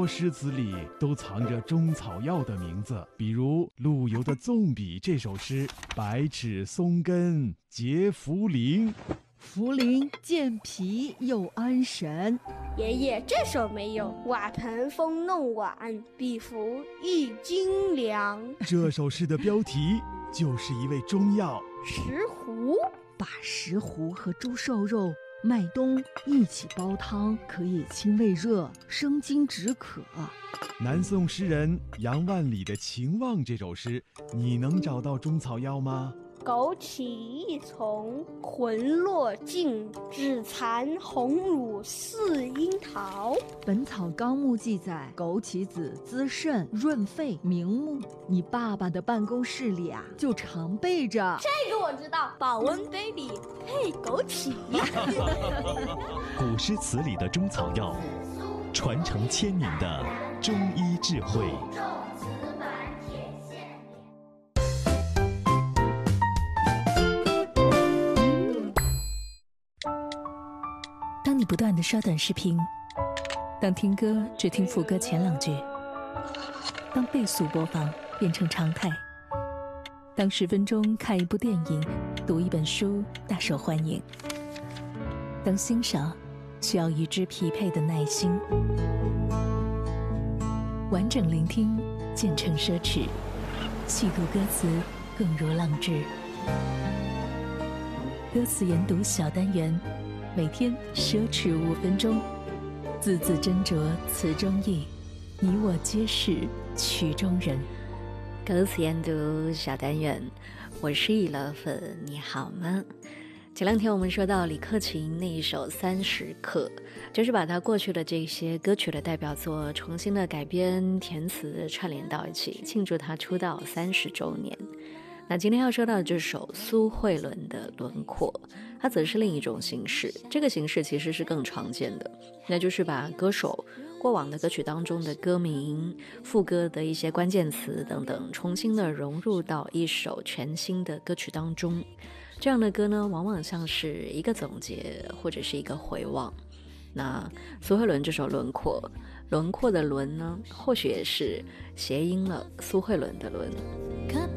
诗词里都藏着中草药的名字，比如陆游的《纵笔》这首诗：百尺松根结茯苓， 茯苓健脾又安神。 爷爷这首没有，瓦盆风弄碗，比服一斤粮。 这首诗的标题就是一味中药石斛， 把石斛和猪瘦肉、麦冬一起煲汤，可以清胃热、生津止渴。 南宋诗人杨万里的《情望》这首诗，你能找到中草药吗？ 枸杞一丛，魂落尽，只残红乳似樱桃。 本草纲目记载，枸杞子滋肾润肺明目。你爸爸的办公室里啊，就常备着。 这个我知道，保温杯里配枸杞。 古诗词里的中草药，传承千年的中医智慧。 当你不断地刷短视频，当听歌只听副歌前两句，当倍速播放变成常态，当10分钟看一部电影、读一本书大受欢迎，当欣赏需要与之匹配的耐心，完整聆听渐成奢侈，细读歌词更如浪掷。歌词研读小单元，每天奢侈5分钟，字字斟酌词中意，你我皆是曲中人。 歌词研读小单元，我是易乐粉，你好吗？前两天我们说到李克勤那一首《30刻》，就是把他过去的这些歌曲的代表作重新的改编填词串联到一起，庆祝他出道30周年。那今天要说到的这首苏慧伦的《轮廓》，它则是另一种形式。这个形式其实是更常见的，那就是把歌手过往的歌曲当中的歌名、副歌的一些关键词等等，重新的融入到一首全新的歌曲当中。这样的歌呢，往往像是一个总结或者是一个回望。那苏慧伦这首《轮廓》，轮廓的轮呢，或许也是谐音了苏慧伦的伦。 可